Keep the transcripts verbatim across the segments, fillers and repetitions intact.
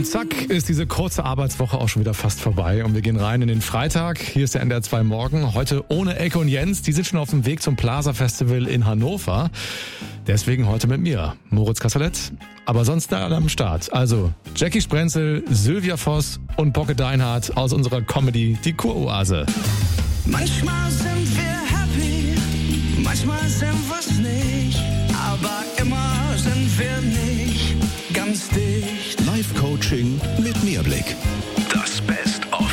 Und zack ist diese kurze Arbeitswoche auch schon wieder fast vorbei. Und wir gehen rein in den Freitag. Hier ist der N D R zwei Morgen. Heute ohne Elke und Jens. Die sind schon auf dem Weg zum Plaza Festival in Hannover. Deswegen heute mit mir, Moritz Kasserlet. Aber sonst alle am Start. Also Jackie Sprenzel, Sylvia Voss und Bocke Deinhardt aus unserer Comedy Die Kuroase. Manchmal sind wir happy, manchmal sind wir's nicht. Aber immer sind wir nicht ganz dicht. Live-Coaching mit Mehrblick. Das Best-of.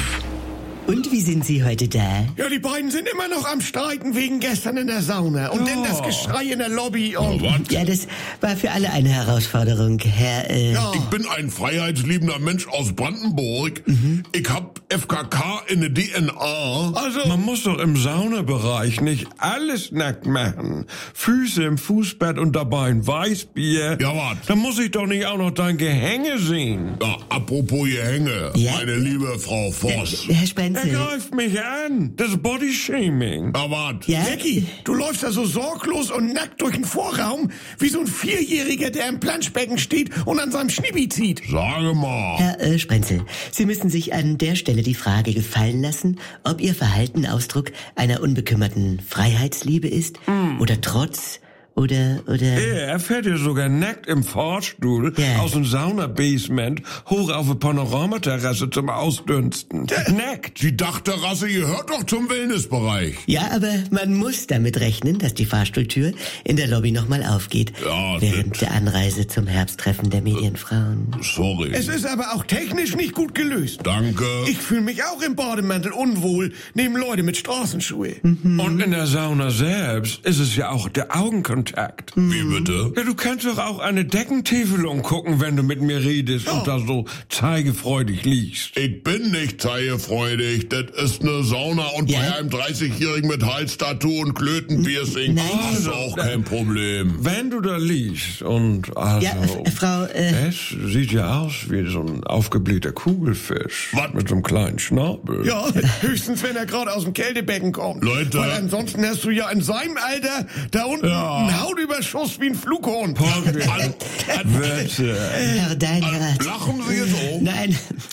Und wie sind Sie heute da? Ja, die beiden sind immer noch am Streiten wegen gestern in der Sauna. Und dann das Geschrei in der Lobby und... Ja, das war für alle eine Herausforderung, Herr... Äh Ja. Ich bin ein freiheitsliebender Mensch aus Brandenburg. Mhm. Ich hab F K K in der D N A. Also, Man muss doch im Saunabereich nicht alles nackt machen. Füße im Fußbett und dabei ein Weißbier. Ja, wat? Da muss ich doch nicht auch noch dein Gehänge sehen. Ja, apropos Gehänge, Ja. meine liebe Frau Voss. Herr Er Sprenzel. greift mich an. Das ist Bodyshaming. Ja, wat? Ja? Jackie, du läufst da so sorglos und nackt durch den Vorraum, wie so ein Vierjähriger, der im Planschbecken steht und an seinem Schnibi zieht. Sage mal. Herr äh, Sprenzel, Sie müssen sich an der Stelle die Frage gefallen lassen, ob Ihr Verhalten Ausdruck einer unbekümmerten Freiheitsliebe ist oder Trotz oder... oder Er fährt ja sogar nackt im Fahrstuhl Ja. aus dem Sauna-Basement hoch auf eine Panoramaterrasse zum Ausdünsten. Nackt. Die Dachterrasse gehört doch zum Wellnessbereich. Ja, aber man muss damit rechnen, dass die Fahrstuhltür in der Lobby nochmal aufgeht, Ja, während das- der Anreise zum Herbsttreffen der Medienfrauen. Sorry. Es ist aber auch technisch nicht gut gelöst. Danke. Ich fühle mich auch im Bademantel unwohl, neben Leute mit Straßenschuhe. Und in der Sauna selbst ist es ja auch der Augenkontakt. Wie bitte? Ja, du kannst doch auch eine Deckentäfelung gucken, wenn du mit mir redest und da so zeigefreudig liegst. Ich bin nicht zeigefreudig. Das ist eine Sauna und Ja? bei einem dreißigjährigen mit Halstattoo und Klötenpiercing Nein. ist auch kein Problem. Wenn du da liegst und also... Ja, äh, Frau, äh, Es sieht ja aus wie so ein aufgeblähter Kugelfisch. Was? Mit so einem kleinen Schnabel. Ja, höchstens, wenn er gerade aus dem Kältebecken kommt. Leute. Weil ansonsten hast du ja in seinem Alter da unten Ja. einen Hautüberschuss wie ein Flughund. An, an, Bitte. Herr Deinhardt. lachen Sie jetzt auch? Nein,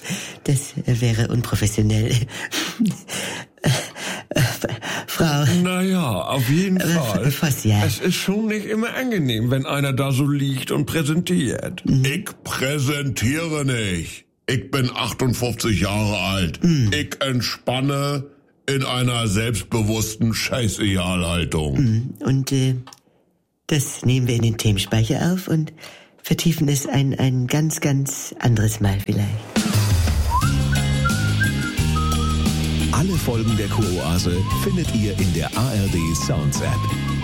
das wäre unprofessionell. Frau, Naja, auf jeden Äh, Fall. Voss, ja. Es ist schon nicht immer angenehm, wenn einer da so liegt und präsentiert. Ich präsentiere nicht. Ich bin achtundfünfzig Jahre alt. Ich entspanne in einer selbstbewussten Scheißegalhaltung. und äh, das nehmen wir in den Themenspeicher auf und vertiefen es ein, ein ganz, ganz anderes Mal vielleicht. Alle Folgen der Kuroase findet ihr in der A R D Sounds App.